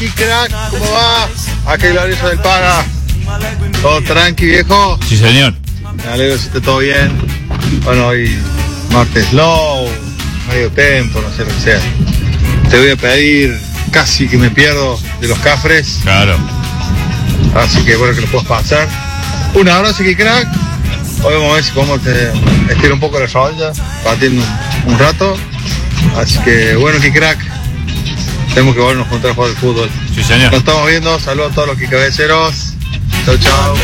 aquí, crack, ¿cómo va? Aquí Glorioso del Paga. ¿Todo tranqui, viejo? Sí, señor. Me alegro si esté todo bien. Bueno, hoy martes slow, medio tempo, no sé lo que sea. Te voy a pedir, casi que me pierdo, de los Cafres. Claro. Así que bueno, que lo puedas pasar. Un abrazo, aquí, crack. Hoy vamos a ver si podemos estirar un poco la rodilla, batiendo un rato. Así que bueno, que crack. Tenemos que volvernos a juntar a jugar al fútbol. Sí, señor. Nos estamos viendo. Saludos a todos los cabeceros. Chau, chau.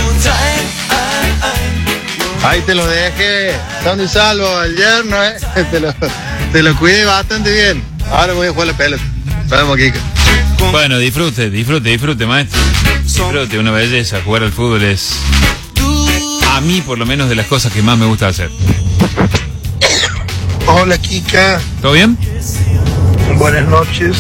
Ahí te lo dejé. Están de salvo el yerno, Te lo cuidé bastante bien. Ahora voy a jugar la pelota. Nos vemos, Kika. Bueno, disfrute, maestro. Disfrute, una belleza. Jugar al fútbol es, a mí por lo menos, de las cosas que más me gusta hacer. Hola, Kika. ¿Todo bien? Buenas noches.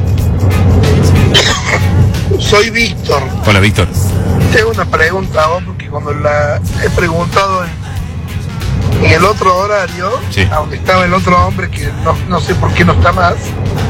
Soy Víctor. Hola, Víctor. Tengo una pregunta a vos, porque cuando la he preguntado en el otro horario, sí, aunque estaba el otro hombre que no sé por qué no está más,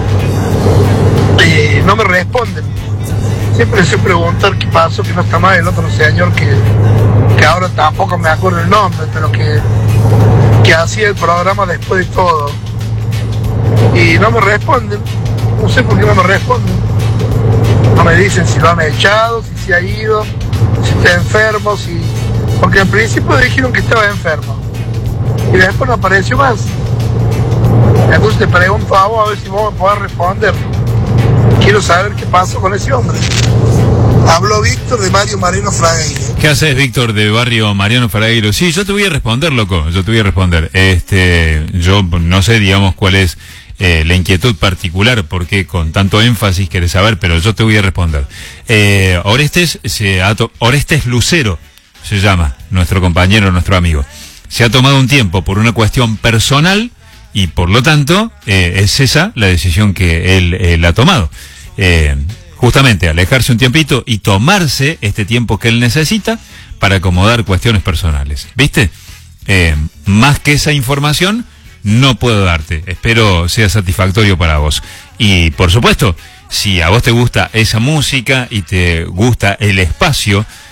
no me responden. Siempre sé preguntar qué pasó, que no está más el otro señor que ahora tampoco me acuerdo el nombre, pero que hacía el programa después de todo. Y no me responden. No sé por qué no me responden. No me dicen si lo han echado, si se ha ido, si está enfermo, porque al principio dijeron que estaba enfermo y después no apareció más. Entonces te pregunto a vos, a ver si vos me podés responder. Quiero saber qué pasó con ese hombre. Habló Víctor de Mario Mariano Fragueiro. ¿Qué haces, Víctor, de barrio Mariano Fragueiro? Sí, yo te voy a responder, loco, yo te voy a responder. Yo no sé, digamos, cuál es la inquietud particular, porque con tanto énfasis querés saber, pero yo te voy a responder. Orestes Lucero se llama, nuestro compañero, nuestro amigo. Se ha tomado un tiempo por una cuestión personal y por lo tanto es esa la decisión que él ha tomado. Justamente alejarse un tiempito y tomarse este tiempo que él necesita para acomodar cuestiones personales. ¿Viste? Más que esa información no puedo darte. Espero sea satisfactorio para vos. Y por supuesto, si a vos te gusta esa música y te gusta el espacio